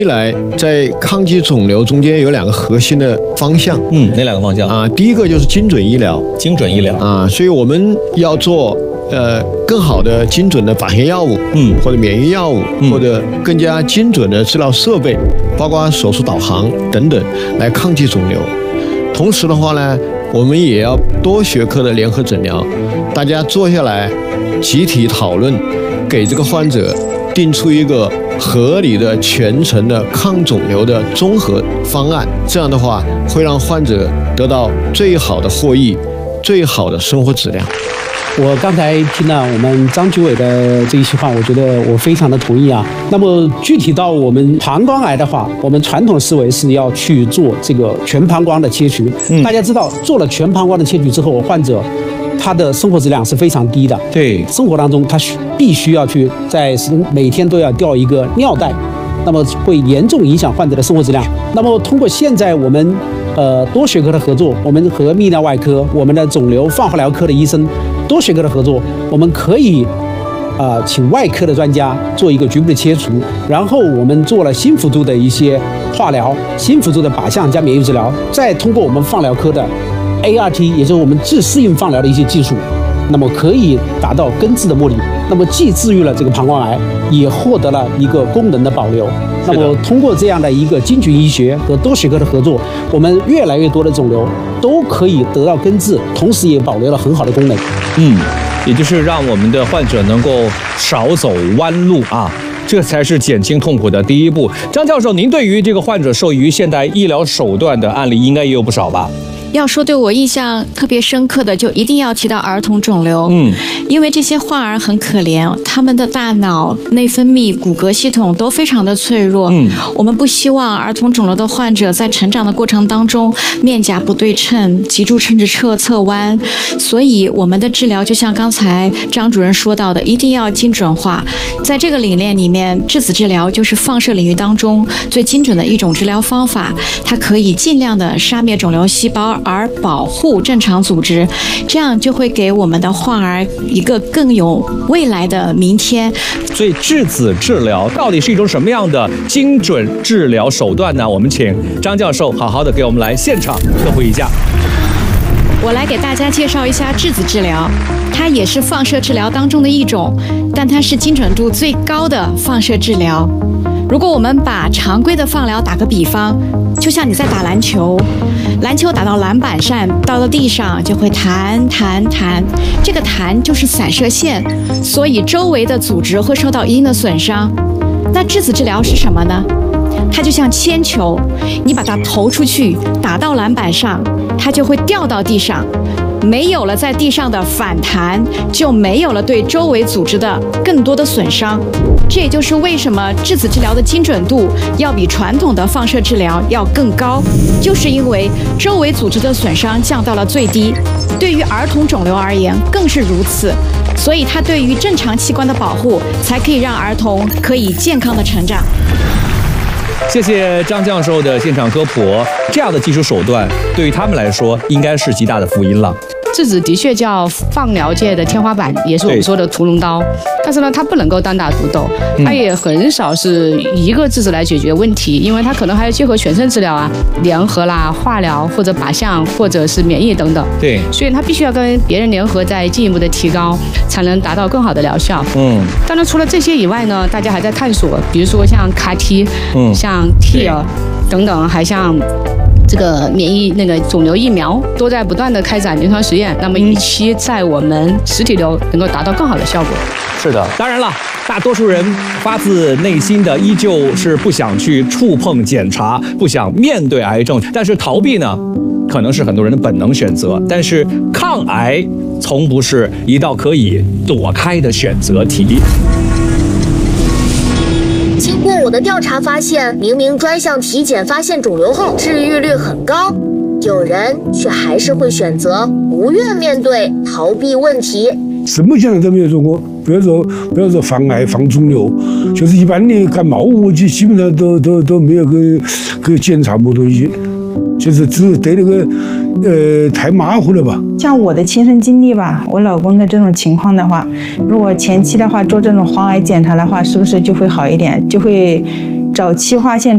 一来，在抗击肿瘤中间有2个核心的方向。 哪2个方向啊？第一个就是精准医疗，啊，所以我们要做更好的精准的靶线药物，或者免疫药物，或者更加精准的治疗设备，包括手术导航等等，来抗击肿瘤。同时的话呢，我们也要多学科的联合诊疗，大家坐下来集体讨论，给这个患者定出一个合理的全程的抗肿瘤的综合方案，这样的话会让患者得到最好的获益，最好的生活质量。 我刚才听了我们张局委的这一席话，我觉得我非常的同意啊。那么具体到我们膀胱癌的话，我们传统思维是要去做这个全膀胱的切除。大家知道，做了全膀胱的切除之后，患者他的生活质量是非常低的。 对， 生活当中他必须要去每天都要吊一个尿袋，那么会严重影响患者的生活质量。那么通过现在我们多学科的合作，我们和泌尿外科、我们的肿瘤放化疗科的医生多学科的合作，我们可以请外科的专家做一个局部的切除，然后我们做了新辅助的一些化疗、新辅助的靶向加免疫治疗，再通过我们放疗科的 ART， 也就是我们自适应放疗的一些技术，那么可以达到根治的目的。那么既治愈了这个膀胱癌，也获得了一个功能的保留。那么通过这样的一个精准医学和多学科的合作，我们越来越多的肿瘤都可以得到根治，同时也保留了很好的功能。 也就是让我们的患者能够少走弯路啊，这才是减轻痛苦的第一步。张教授，您对于这个患者受益于现代医疗手段的案例应该也有不少吧？ 要说对我印象特别深刻的，就一定要提到儿童肿瘤。因为这些患儿很可怜，他们的大脑、内分泌、骨骼系统都非常的脆弱。我们不希望儿童肿瘤的患者在成长的过程当中面颊不对称、脊柱甚至侧弯，所以我们的治疗就像刚才张主任说到的，一定要精准化。在这个理念里面，质子治疗就是放射领域当中最精准的一种治疗方法，它可以尽量的杀灭肿瘤细胞，而保护正常组织，这样就会给我们的患儿一个更有未来的明天。 所以质子治疗到底是一种什么样的精准治疗手段呢？我们请张教授好好的给我们来现场科普一下。 我来给大家介绍一下质子治疗，它也是放射治疗当中的一种，但它是精准度最高的放射治疗。如果我们把常规的放疗打个比方，就像你在打篮球，篮球打到篮板上，到了地上就会弹，这个弹就是散射线，所以周围的组织会受到一定的损伤。那质子治疗是什么呢？它就像铅球，你把它投出去，打到篮板上，它就会掉到地上，没有了在地上的反弹，就没有了对周围组织的更多的损伤。这也就是为什么质子治疗的精准度要比传统的放射治疗要更高，就是因为周围组织的损伤降到了最低。对于儿童肿瘤而言更是如此，所以它对于正常器官的保护，才可以让儿童可以健康的成长。 谢谢张教授的现场科普，这样的技术手段对于他们来说应该是极大的福音了。 质子的确叫放疗界的天花板，也是我们说的屠龙刀。但是呢，它不能够单打独斗，它也很少是一个质子来解决问题，因为它可能还要结合全身治疗啊，联合啦、化疗或者靶向或者是免疫等等。 对， 所以它必须要跟别人联合，再进一步的提高，才能达到更好的疗效。当然除了这些以外呢，大家还在探索，比如说像 CAR-T，像 TIL 等等，还像这个免疫肿瘤疫苗都在不断的开展临床实验，那么以期在我们实体瘤能够达到更好的效果。 是的，当然了，大多数人发自内心的依旧是不想去触碰检查，不想面对癌症，但是逃避呢，可能是很多人的本能选择。但是抗癌从不是一道可以躲开的选择题。 经过我的调查发现，明明专项体检发现肿瘤后治愈率很高，有人却还是会选择不愿面对，逃避问题。 什么检查都没有做过，不要说防癌防肿瘤，就是一般的感冒基本上都没有给检查过东西，就是只对那个太马虎了吧。 像我的亲身经历吧，我老公的这种情况的话，如果前期的话做这种黄癌检查的话，是不是就会好一点，就会早期发现。